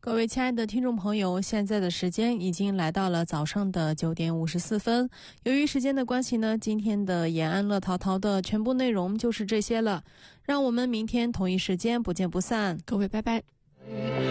各位亲爱的听众朋友，现在的时间已经来到了早上的9点54分。由于时间的关系呢，今天的延安乐淘淘的全部内容就是这些了。让我们明天同一时间不见不散。 各位拜拜。